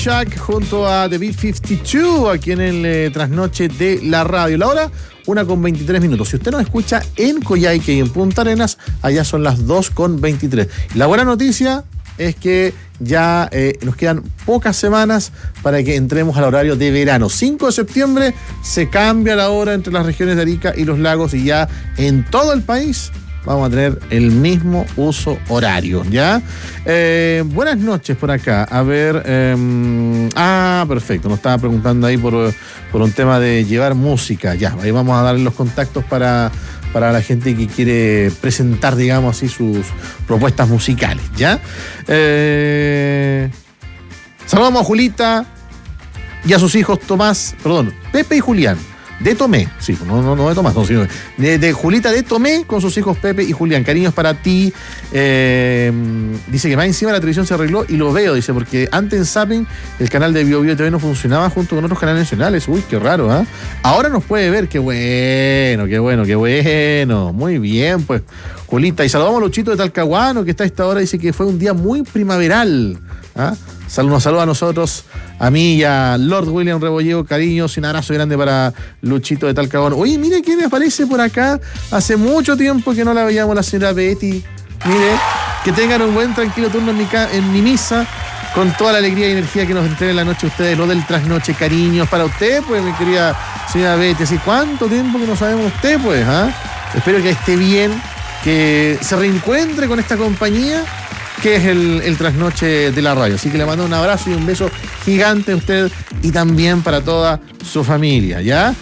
Shack junto a The Beat 52 aquí en el trasnoche de la radio. La hora 1:23. Si usted nos escucha en Coyhaique y en Punta Arenas, allá son las 2:23. La buena noticia es que ya nos quedan pocas semanas para que entremos al horario de verano. 5 de septiembre se cambia la hora entre las regiones de Arica y los lagos y ya en todo el país vamos a tener el mismo uso horario, ¿ya? Buenas noches por acá. A ver, perfecto. Nos estaba preguntando ahí por un tema de llevar música. Ya, ahí vamos a darle los contactos para la gente que quiere presentar, digamos así, sus propuestas musicales, ¿ya? Saludamos a Julita y a sus hijos Pepe y Julián. De Tomé, sí, no de Tomás, no, sino de Julita de Tomé con sus hijos Pepe y Julián. Cariños para ti. Dice que más encima la televisión se arregló y lo veo, dice, porque antes en Zapping el canal de Bio TV no funcionaba junto con otros canales nacionales. Uy, qué raro, ¿ah? Ahora nos puede ver, qué bueno. Muy bien, pues, Julita. Y saludamos a Luchito de Talcahuano, que está a esta hora, dice que fue un día muy primaveral, ¿ah? Nos saluda a nosotros, a mí y a Lord William Rebolledo, cariños y un abrazo grande para Luchito de Talcahuano. Oye, mire quién aparece por acá. Hace mucho tiempo que no la veíamos, la señora Betty. Mire, que tengan un buen tranquilo turno en mi misa, con toda la alegría y energía que nos entreguen la noche ustedes, lo del trasnoche. Cariños para usted, pues, mi querida señora Betty. ¿Así cuánto tiempo que no sabemos usted, pues? Espero que esté bien, que se reencuentre con esta compañía que es el trasnoche de la radio. Así que le mando un abrazo y un beso gigante a usted y también para toda su familia, ¿ya?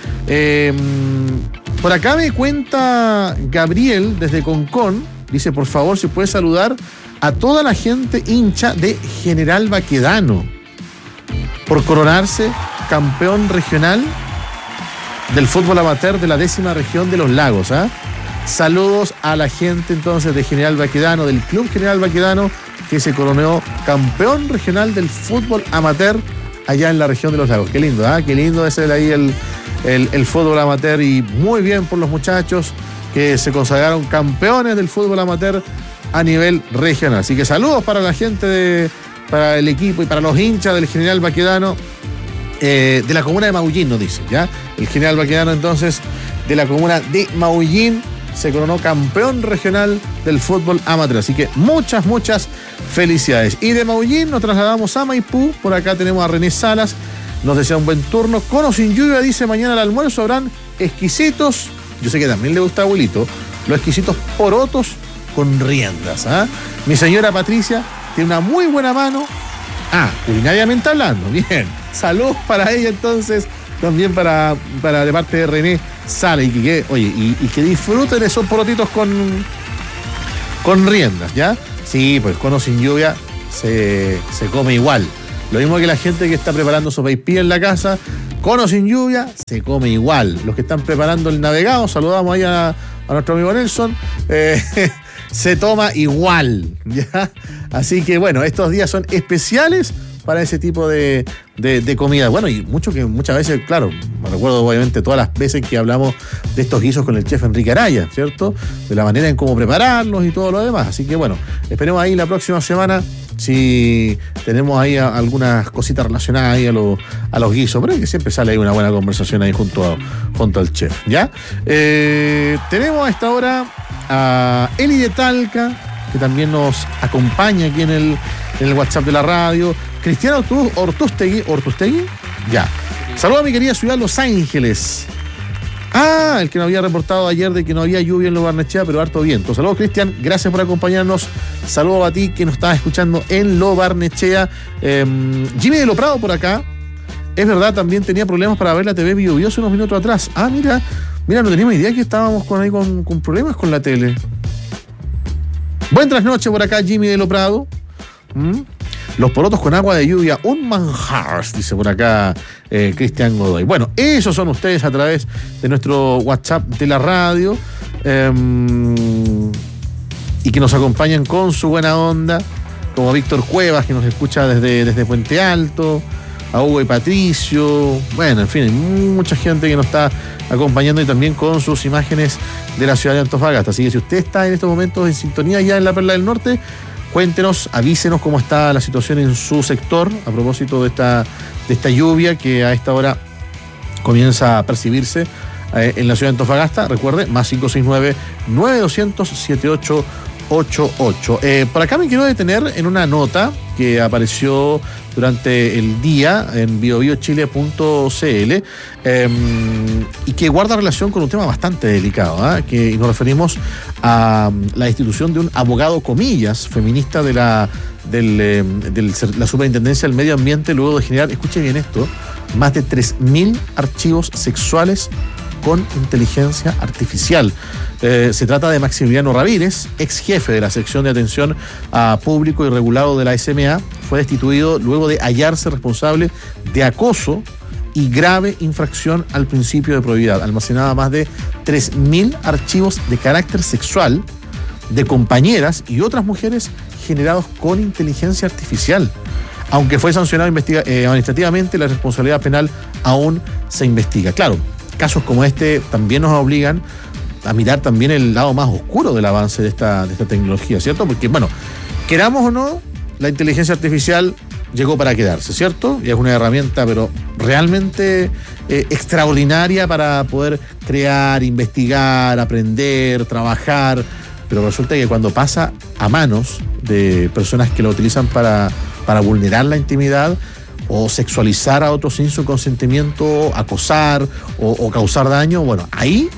Por acá me cuenta Gabriel desde Concón, dice, por favor, si puede saludar a toda la gente hincha de General Baquedano por coronarse campeón regional del fútbol amateur de la 10ª región de los lagos, ¿ah? Saludos a la gente entonces de General Baquedano, del Club General Baquedano, que se coronó campeón regional del fútbol amateur allá en la región de los lagos. Qué lindo, ¿ah? Qué lindo es ahí el fútbol amateur, y muy bien por los muchachos que se consagraron campeones del fútbol amateur a nivel regional. Así que saludos para la gente, para el equipo y para los hinchas del General Baquedano de la comuna de Maullín, nos dice, ¿ya? El General Baquedano entonces de la comuna de Maullín se coronó campeón regional del fútbol amateur. Así que muchas felicidades. Y de Maullín nos trasladamos a Maipú. Por acá tenemos a René Salas. Nos desea un buen turno. Con o sin lluvia, dice, mañana al almuerzo habrán exquisitos. Yo sé que también le gusta a abuelito. Los exquisitos porotos con riendas, ¿ah? Mi señora Patricia tiene una muy buena mano. Culinariamente hablando. Bien. Salud para ella entonces. También para de parte de René Sala, y que disfruten esos porotitos con riendas, ¿ya? Sí, pues con o sin lluvia se come igual. Lo mismo que la gente que está preparando sopaipilla en la casa, con o sin lluvia se come igual. Los que están preparando el navegado, saludamos ahí a nuestro amigo Nelson, se toma igual, ¿ya? Así que bueno, estos días son especiales para ese tipo de comida. Bueno, y muchas veces, claro, me recuerdo obviamente todas las veces que hablamos de estos guisos con el chef Enrique Araya, ¿cierto? De la manera en cómo prepararlos y todo lo demás. Así que bueno, esperemos ahí la próxima semana si tenemos ahí algunas cositas relacionadas ahí a los guisos, pero es que siempre sale ahí una buena conversación ahí junto al chef, ¿ya? Tenemos a esta hora a Eli de Talca, que también nos acompaña aquí en el WhatsApp de la radio. Cristiano Ortustegui, ya. Saludos a mi querida ciudad Los Ángeles. El que nos había reportado ayer de que no había lluvia en Lo Barnechea, pero harto viento. Saludos, Cristian, gracias por acompañarnos. Saludos a ti que nos estabas escuchando en Lo Barnechea. Jimmy de Lo Prado por acá. Es verdad, también tenía problemas para ver la TV Bio Bio hace unos minutos atrás. Mira, no teníamos idea que estábamos con problemas con la tele. Buen trasnoche por acá, Jimmy de Lo Prado. Los porotos con agua de lluvia, un manjar, dice por acá Cristian Godoy. Bueno, esos son ustedes a través de nuestro WhatsApp de la radio, y que nos acompañan con su buena onda, como Víctor Cuevas, que nos escucha desde Puente Alto, a Hugo y Patricio, bueno, en fin, hay mucha gente que nos está acompañando, y también con sus imágenes de la ciudad de Antofagasta. Así que si usted está en estos momentos en sintonía ya en la Perla del Norte, Cuéntenos, avísenos cómo está la situación en su sector a propósito de esta lluvia que a esta hora comienza a percibirse en la ciudad de Antofagasta. Recuerde, más 569-9200-7888. Por acá me quiero detener en una nota que apareció durante el día en biobiochile.cl y que guarda relación con un tema bastante delicado, que nos referimos a la destitución de un abogado, comillas, feminista de la Superintendencia del Medio Ambiente, luego de generar, escuche bien esto, más de 3.000 archivos sexuales con inteligencia artificial. Se trata de Maximiliano Ramírez, ex jefe de la sección de atención a público y regulado de la SMA. Fue destituido luego de hallarse responsable de acoso y grave infracción al principio de probidad. Almacenaba más de 3.000 archivos de carácter sexual de compañeras y otras mujeres generados con inteligencia artificial. Aunque fue sancionado administrativamente, la responsabilidad penal aún se investiga. Claro, casos como este también nos obligan a mirar también el lado más oscuro del avance de esta tecnología, ¿cierto? Porque, bueno, queramos o no, la inteligencia artificial llegó para quedarse, ¿cierto? Y es una herramienta, pero realmente extraordinaria para poder crear, investigar, aprender, trabajar. Pero resulta que cuando pasa a manos de personas que lo utilizan para vulnerar la intimidad o sexualizar a otros sin su consentimiento, acosar o causar daño, bueno, ahí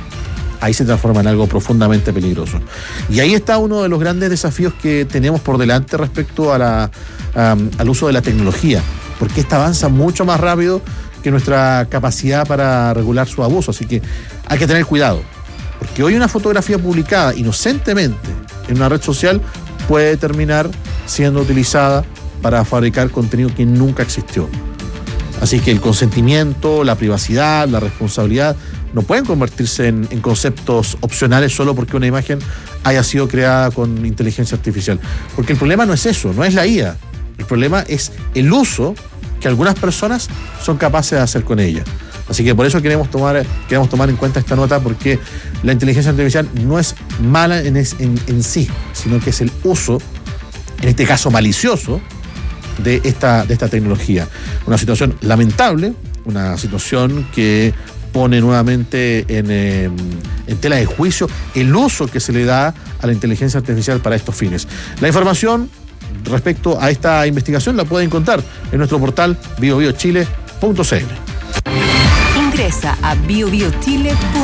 se transforma en algo profundamente peligroso. Y ahí está uno de los grandes desafíos que tenemos por delante respecto al uso de la tecnología, porque esta avanza mucho más rápido que nuestra capacidad para regular su abuso. Así que hay que tener cuidado, porque hoy una fotografía publicada inocentemente en una red social puede terminar siendo utilizada para fabricar contenido que nunca existió. Así que el consentimiento, la privacidad, la responsabilidad no pueden convertirse en conceptos opcionales solo porque una imagen haya sido creada con inteligencia artificial. Porque el problema no es eso, no es la IA. El problema es el uso que algunas personas son capaces de hacer con ella. Así que por eso queremos tomar en cuenta esta nota, porque la inteligencia artificial no es mala en sí, sino que es el uso, en este caso malicioso, de esta tecnología. Una situación lamentable, una situación que pone nuevamente en tela de juicio el uso que se le da a la inteligencia artificial para estos fines. La información respecto a esta investigación la pueden encontrar en nuestro portal biobiochile.cl. Ingresa a biobiochile.cl